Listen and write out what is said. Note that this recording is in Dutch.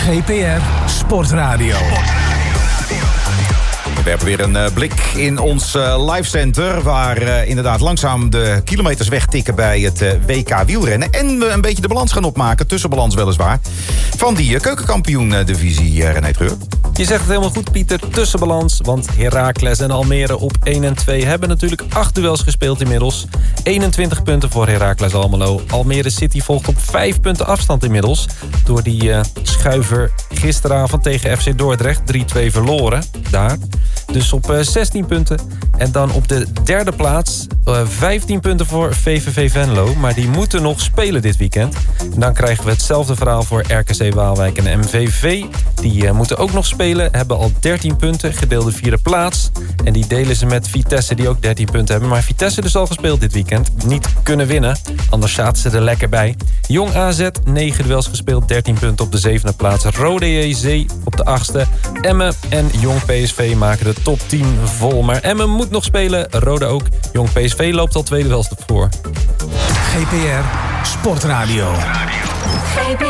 GPR Sportradio. We hebben weer een blik in ons livecenter... waar inderdaad langzaam de kilometers wegtikken bij het WK wielrennen. En we een beetje de balans gaan opmaken, tussenbalans weliswaar... van die keukenkampioen-divisie, René Treur. Je zegt het helemaal goed, Pieter, tussenbalans. Want Heracles en Almere op 1 en 2 hebben natuurlijk 8 duels gespeeld inmiddels. 21 punten voor Heracles Almelo. Almere City volgt op 5 punten afstand inmiddels. Door die schuiver gisteravond tegen FC Dordrecht 3-2 verloren. Daar. Dus op 16 punten. En dan op de derde plaats 15 punten voor VVV Venlo. Maar die moeten nog spelen dit weekend. En dan krijgen we hetzelfde verhaal voor RKC Waalwijk en MVV. Die moeten ook nog spelen. Hebben al 13 punten, gedeelde vierde plaats. En die delen ze met Vitesse, die ook 13 punten hebben. Maar Vitesse dus al gespeeld dit weekend. Niet kunnen winnen, anders zaten ze er lekker bij. Jong AZ, 9 duels gespeeld, 13 punten op de 7e plaats. Rode JC op de 8e. Emmen en Jong PSV maken de top 10 vol. Maar Emmen moet nog spelen, Rode ook. Jong PSV loopt al 2 duels voor. GPR Sportradio.